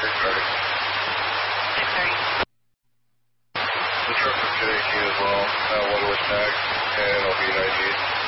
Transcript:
The truck was connecting as well. One was tagged, and I'll be 98.